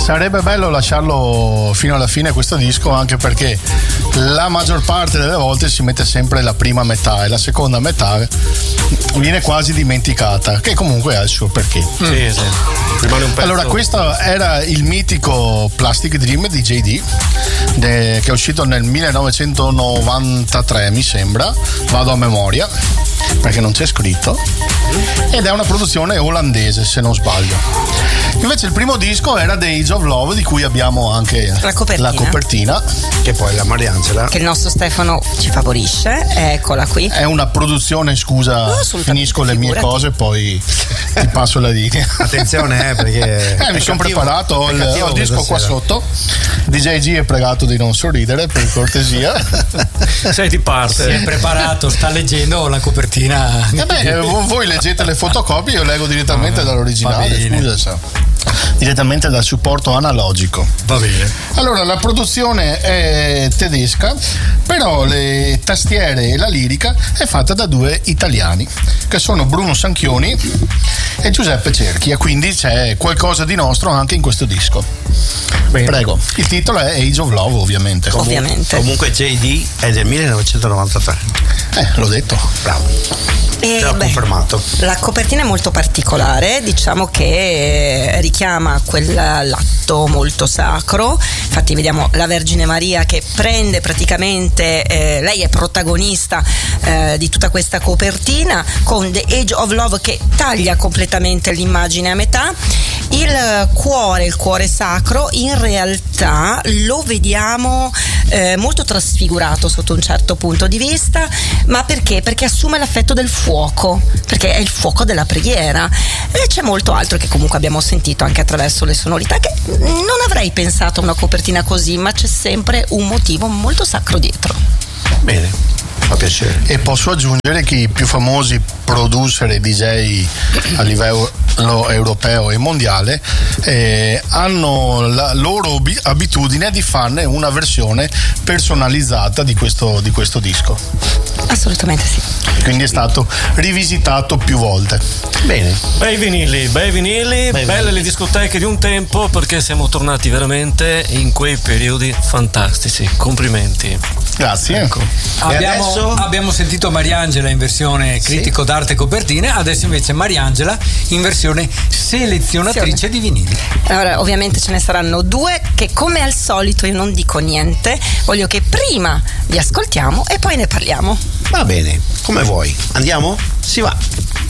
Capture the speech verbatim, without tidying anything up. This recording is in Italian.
Sarebbe bello lasciarlo fino alla fine questo disco, anche perché la maggior parte delle volte si mette sempre la prima metà e la seconda metà viene quasi dimenticata, che comunque ha il suo perché. Mm. Sì, sì. Rimane un pezzo. Allora, questo era il mitico Plastic Dream di J D, de, che è uscito nel millenovecentonovantatré, mi sembra, vado a memoria perché non c'è scritto, ed è una produzione olandese se non sbaglio. Invece il primo disco era The Age of Love, di cui abbiamo anche la copertina, la copertina. Che poi la Mariangela, che il nostro Stefano ci favorisce, eccola qui. È una produzione, scusa, no, finisco le mie figurati. cose poi ti passo la linea. Attenzione, eh, perché eh, mi sono preparato, ho il, ho il disco qua sera. sotto. D J G è pregato di non sorridere, per cortesia. Senti, parte. Si è preparato, sta leggendo la copertina. Eh beh, voi leggete le fotocopie, io leggo direttamente ah, dall'originale, scusa, sa. direttamente dal supporto analogico. Va bene. Allora, la produzione è tedesca, però le tastiere e la lirica è fatta da due italiani, che sono Bruno Sanchioni e Giuseppe Cerchi, e quindi c'è qualcosa di nostro anche in questo disco. Bene. Prego. Il titolo è Age of Love, ovviamente. Ovviamente. Comunque J D è del millenovecentonovantatré. Eh, l'ho detto. Bravo. E l'ho beh, confermato. La copertina è molto particolare, diciamo che richiama quell'atto molto sacro. Infatti vediamo la Vergine Maria che prende praticamente, eh, lei è protagonista eh, di tutta questa copertina, con The Age of Love che taglia completamente l'immagine a metà. Il cuore, il cuore sacro, in realtà lo vediamo eh, molto trasfigurato sotto un certo punto di vista, ma perché? Perché assume l'affetto del fuoco, perché è il fuoco della preghiera, e c'è molto altro che comunque abbiamo sentito anche attraverso le sonorità, che non avrei pensato a una copertina così, ma c'è sempre un motivo molto sacro dietro. Bene, fa piacere. E posso aggiungere che i più famosi producer e D J a livello europeo e mondiale eh, hanno la loro abitudine di farne una versione personalizzata di questo, di questo disco. Assolutamente sì. Quindi è stato rivisitato più volte. Bene. Bei vinili, bei vinili, bei belle vinili. Le discoteche di un tempo, perché siamo tornati veramente in quei periodi fantastici. Complimenti. Grazie. Ecco. Abbiamo, adesso... abbiamo sentito Mariangela in versione critico sì. d'arte copertine, adesso invece Mariangela in versione selezionatrice sì. di vinili. Allora, ovviamente ce ne saranno due che, come al solito, io non dico niente, voglio che prima li ascoltiamo e poi ne parliamo. Va bene, come vuoi. Andiamo? Si va.